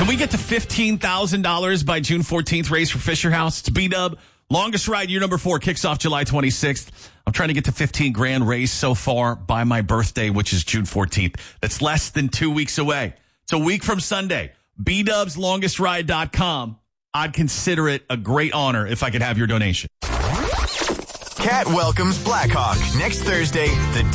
Can we get to $15,000 by June 14th? Race for Fisher House. It's B-Dub. Longest ride, year number 4, kicks off July 26th. I'm trying to get to 15 grand raised so far by my birthday, which is June 14th. That's less than 2 weeks away. It's a week from Sunday. BDubsLongestRide.com. I'd consider it a great honor if I could have your donation. Cat welcomes Blackhawk next Thursday, the day